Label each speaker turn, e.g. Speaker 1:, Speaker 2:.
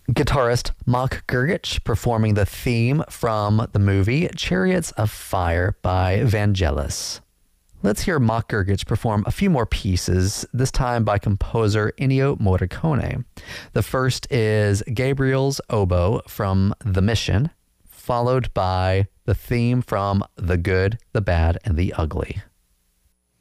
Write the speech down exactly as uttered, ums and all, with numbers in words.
Speaker 1: Guitarist Mock Gurgich performing the theme from the movie Chariots of Fire by Vangelis. Let's hear Mock Gurgich perform a few more pieces, this time by composer Ennio Morricone. The first is Gabriel's Oboe from The Mission, followed by the theme from The Good, the Bad, and the Ugly.